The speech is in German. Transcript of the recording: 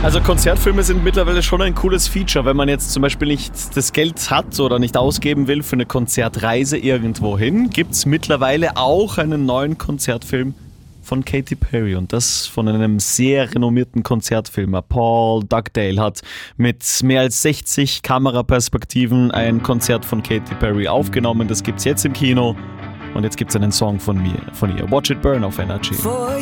Also Konzertfilme sind mittlerweile schon ein cooles Feature, wenn man jetzt zum Beispiel nicht das Geld hat oder nicht ausgeben will für eine Konzertreise irgendwo hin, gibt es mittlerweile auch einen neuen Konzertfilm von Katy Perry und das von einem sehr renommierten Konzertfilmer. Paul Dugdale hat mit mehr als 60 Kameraperspektiven ein Konzert von Katy Perry aufgenommen. Das gibt's jetzt im Kino und jetzt gibt's einen Song von ihr. Watch It Burn auf Energy.